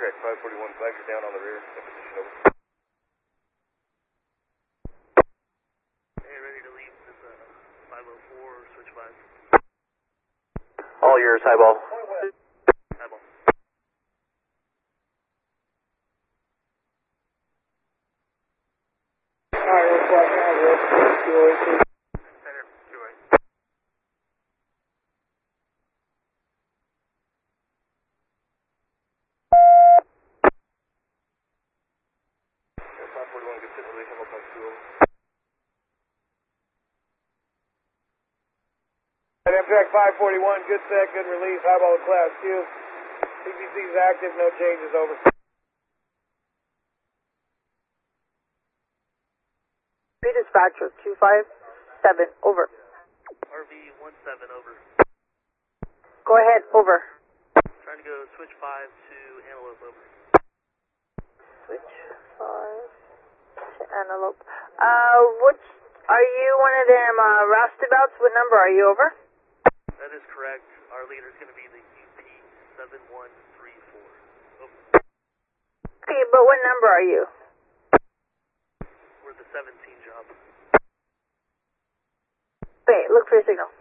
Amtrak 541, flags are down on the rear. In position, over. Hey, ready to leave this 504, switch 5. All yours, highball. Highball. Alright, we're flashing out here. Center, you're right. Yeah, 541, good sit release, I'm up on 2 over. Amtrak 541, good set, good release, highball in class Q. CPC is active, no changes, over. Dispatcher 257, over. RV 17, over. Go ahead, over. Trying to go switch 5 to Antelope, over. Switch 5 to Antelope. Which, are you one of them roustabouts? What number are you, over? That is correct. Our leader is going to be the UP 7134. Over. Okay, but what number are you? We're the 17 job. Okay, look for your signal.